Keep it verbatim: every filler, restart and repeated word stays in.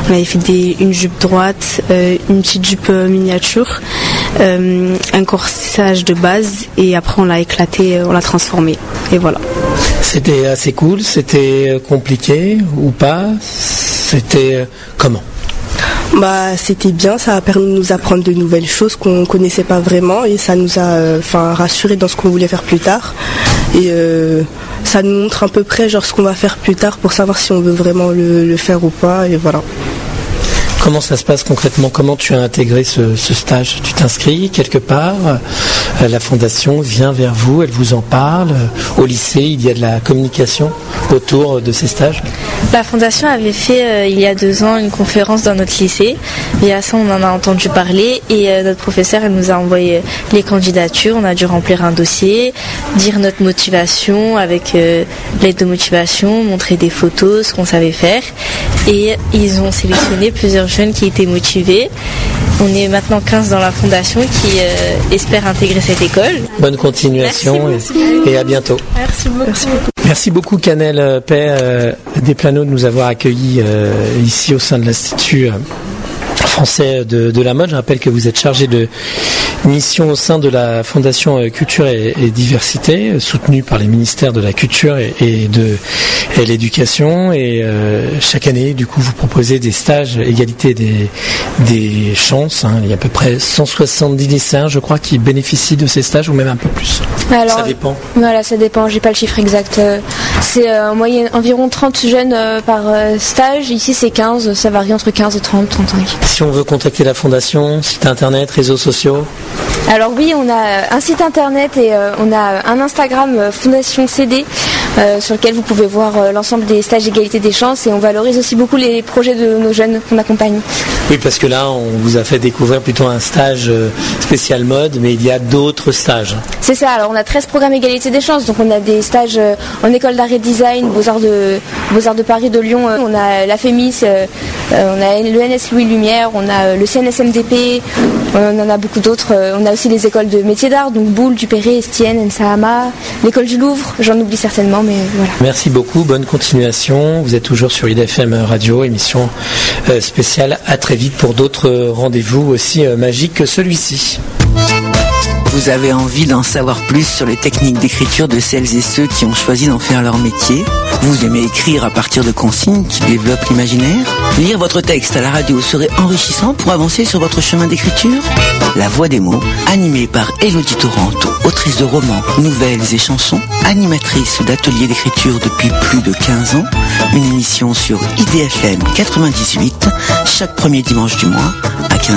On avait fait des, une jupe droite, euh, une petite jupe miniature, euh, un corsage de base et après on l'a éclaté, on l'a transformé et voilà. C'était assez cool, c'était compliqué ou pas? C'était comment? Bah, c'était bien, ça a permis de nous apprendre de nouvelles choses qu'on ne connaissait pas vraiment et ça nous a enfin, rassurés dans ce qu'on voulait faire plus tard. Et euh, ça nous montre à peu près genre, ce qu'on va faire plus tard pour savoir si on veut vraiment le, le faire ou pas. Et voilà. Comment ça se passe concrètement? Comment tu as intégré ce, ce stage? Tu t'inscris quelque part? euh, La fondation vient vers vous, elle vous en parle? Au lycée, il y a de la communication autour de ces stages? La fondation avait fait euh, il y a deux ans une conférence dans notre lycée. Via ça, on en a entendu parler et euh, notre professeur elle nous a envoyé les candidatures. On a dû remplir un dossier, dire notre motivation avec euh, l'aide de motivation, montrer des photos, ce qu'on savait faire. Et ils ont sélectionné plusieurs jeunes qui étaient motivés. On est maintenant quinze dans la fondation qui euh, espèrent intégrer cette école. Bonne continuation et, et à bientôt. Merci beaucoup. Merci beaucoup, Merci beaucoup Canel Pay euh, Desplano de nous avoir accueillis euh, ici au sein de l'Institut euh, français de, de la mode. Je rappelle que vous êtes chargé de mission au sein de la Fondation Culture et, et Diversité, soutenue par les ministères de la Culture et, et de et l'Éducation. Et euh, chaque année, du coup, vous proposez des stages égalité des, des chances. Hein. Il y a à peu près cent soixante-dix lycéens, je crois, qui bénéficient de ces stages, ou même un peu plus. Alors, ça dépend. Voilà, ça dépend. J'ai pas le chiffre exact. C'est euh, en moyenne environ trente jeunes euh, par euh, stage. Ici, c'est quinze. Ça varie entre quinze et trente, trente-cinq. Si on veut contacter la Fondation, site internet, réseaux sociaux? Alors oui, on a un site internet et euh, on a un Instagram euh, Fondation C D euh, sur lequel vous pouvez voir euh, l'ensemble des stages d'égalité des chances et on valorise aussi beaucoup les projets de nos jeunes qu'on accompagne. Oui, parce que là, on vous a fait découvrir plutôt un stage euh, spécial mode, mais il y a d'autres stages. C'est ça, alors on a treize programmes égalité des chances, donc on a des stages euh, en école d'art et design, Beaux-Arts de, Beaux-Arts de Paris, de Lyon, euh, on a la FEMIS, euh, euh, on a le N S Louis Lumière, on a euh, le C N S M D P, on en a beaucoup d'autres, euh, on a aussi les écoles de métiers d'art, donc Boulle, Dupéré, Estienne, Nsahama, l'école du Louvre, j'en oublie certainement, mais voilà. Merci beaucoup, bonne continuation. Vous êtes toujours sur I D F M Radio, émission euh, spéciale. À très vite pour d'autres rendez-vous aussi euh, magiques que celui-ci. Vous avez envie d'en savoir plus sur les techniques d'écriture de celles et ceux qui ont choisi d'en faire leur métier? Vous aimez écrire à partir de consignes qui développent l'imaginaire? Lire votre texte à la radio serait enrichissant pour avancer sur votre chemin d'écriture? La Voix des mots, animée par Élodie Toronto, autrice de romans, nouvelles et chansons, animatrice d'ateliers d'écriture depuis plus de quinze ans, une émission sur I D F M quatre-vingt-dix-huit, chaque premier dimanche du mois,